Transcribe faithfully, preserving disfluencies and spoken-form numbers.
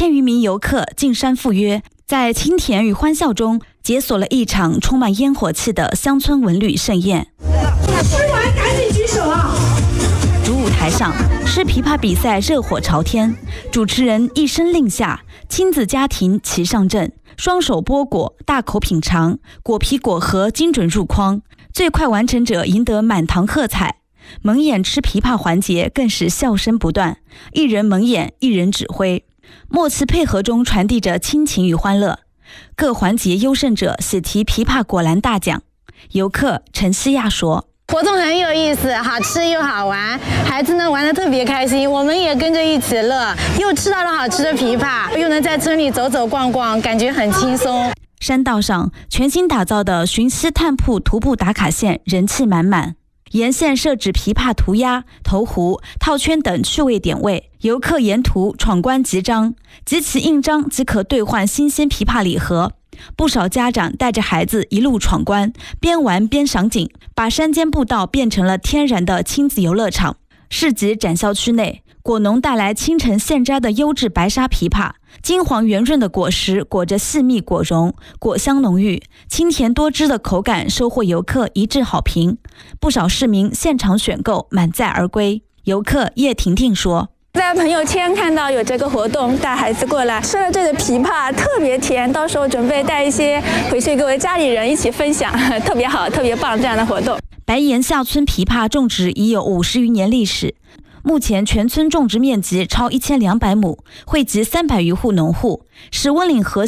千余名游客进山赴约，在清甜与欢笑中解锁了一场充满烟火气的乡村文旅盛宴。 吃完赶紧举手啊！ 主舞台上，吃琵琶比赛热火朝天，主持人一声令下，亲子家庭齐上阵，双手剥果，大口品尝，果皮果核精准入筐，最快完成者赢得满堂喝彩。蒙眼吃琵琶环节更是笑声不断，一人蒙眼，一人指挥，默契配合中传递着亲情与欢乐。各环节优胜者喜提琵琶果篮大奖。游客陈希亚说， 活动很有意思，好吃又好玩，孩子呢玩得特别开心，我们也跟着一起乐，又吃到了好吃的琵琶，又能在村里走走逛逛，感觉很轻松。 山道上全新打造的寻溪探瀑徒步打卡线人气满满，沿线设置琵琶涂鸦、投壶、套圈等趣味点位，游客沿途闯关集章，集齐印章即可兑换新鲜琵琶礼盒。不少家长带着孩子一路闯关，边玩边赏景，把山间步道变成了天然的亲子游乐场。市集展销区内，果农带来清晨现摘的优质白沙琵琶，金黄圆润的果实裹着细密果蓉，果香浓郁，清甜多汁的口感收获游客一致好评。不少市民现场选购，满载而归。游客叶婷婷说， 在朋友圈看到有这个活动，带孩子过来吃了这个琵琶，特别甜，到时候准备带一些回去给我的家里人一起分享，特别好，特别棒这样的活动。 白岩下村琵琶种植已有五十余年历史，目前全村种植面积超一千两百亩，惠及三百余户农户，是温岭河